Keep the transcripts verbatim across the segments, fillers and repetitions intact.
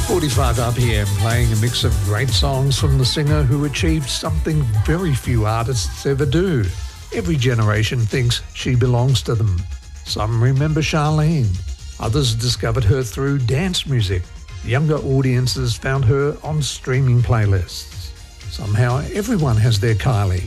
forty-five R P M, playing a mix of great songs from the singer who achieved something very few artists ever do. Every generation thinks she belongs to them. Some remember Charlene. Others discovered her through dance music. Younger audiences found her on streaming playlists. Somehow everyone has their Kylie.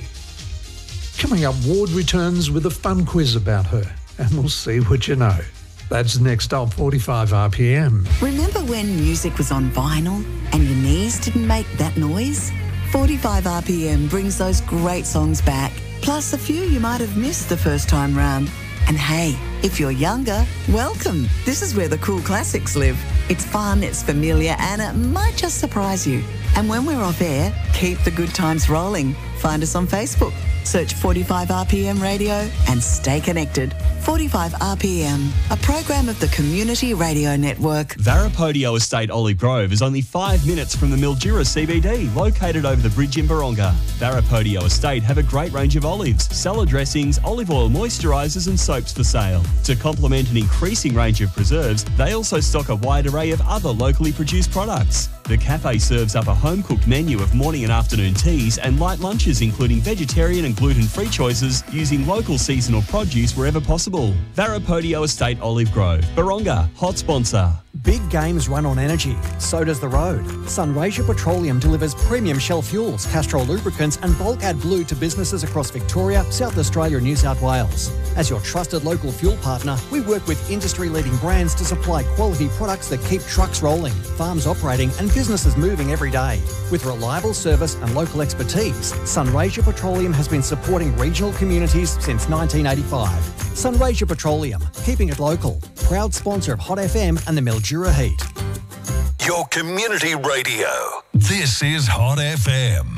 Coming up, Ward returns with a fun quiz about her, and we'll see what you know. That's next on forty-five R P M. Remember when music was on vinyl and your knees didn't make that noise? forty-five R P M brings those great songs back, plus a few you might have missed the first time round. And hey, if you're younger, welcome. This is where the cool classics live. It's fun, it's familiar, and it might just surprise you. And when we're off air, keep the good times rolling. Find us on Facebook. Search forty-five R P M Radio and stay connected. forty-five R P M, a program of the Community Radio Network. Varapodio Estate Olive Grove is only five minutes from the Mildura C B D, located over the bridge in Baronga. Varapodio Estate have a great range of olives, salad dressings, olive oil moisturisers and soaps for sale. To complement an increasing range of preserves, they also stock a wide array of other locally produced products. The cafe serves up a home-cooked menu of morning and afternoon teas and light lunches, including vegetarian and gluten-free choices, using local seasonal produce wherever possible. Varapodio Estate Olive Grove, Baronga, hot sponsor. Big games run on energy, so does the road. Sunraysia Petroleum delivers premium Shell fuels, Castrol lubricants and bulk AdBlue to businesses across Victoria, South Australia and New South Wales. As your trusted local fuel partner, we work with industry-leading brands to supply quality products that keep trucks rolling, farms operating and businesses moving every day. With reliable service and local expertise, Sunraysia Petroleum has been supporting regional communities since nineteen eighty-five. Sunraysia Petroleum, keeping it local. Proud sponsor of Hot F M and the Mildura Heat. Your community radio. This is Hot F M.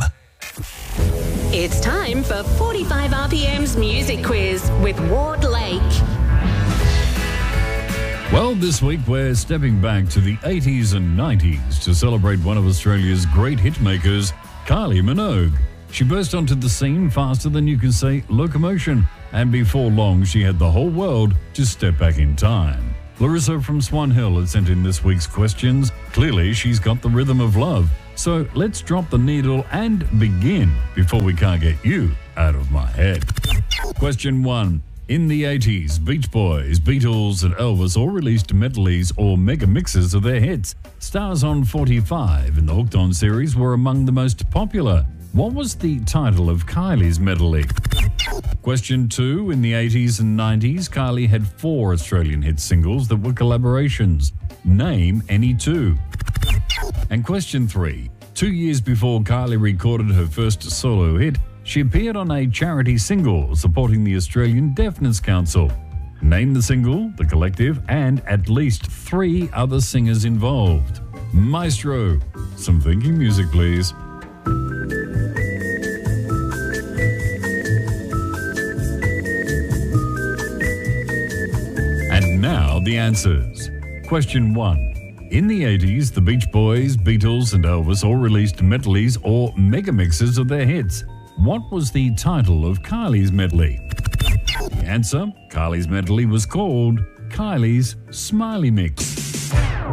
It's time for forty-five R P M's Music Quiz with Ward Lake. Well, this week we're stepping back to the eighties and nineties to celebrate one of Australia's great hitmakers, Kylie Minogue. She burst onto the scene faster than you can say locomotion, and before long she had the whole world to step back in time. Larissa from Swan Hill has sent in this week's questions. Clearly she's got the rhythm of love. So let's drop the needle and begin before we can't get you out of my head. Question one. In the eighties, Beach Boys, Beatles and Elvis all released medleys or mega mixes of their hits. Stars on forty-five in the Hooked On series were among the most popular. What was the title of Kylie's medley? Question two. In the eighties and nineties, Kylie had four Australian hit singles that were collaborations. Name any two. And question three. Two years before Kylie recorded her first solo hit, she appeared on a charity single supporting the Australian Deafness Council. Name the single, the collective, and at least three other singers involved. Maestro. Some thinking music, please. And now the answers. Question one. In the eighties, the Beach Boys, Beatles and Elvis all released medleys or mega mixes of their hits. What was the title of Kylie's medley? The answer, Kylie's medley was called Kylie's Smiley Mix.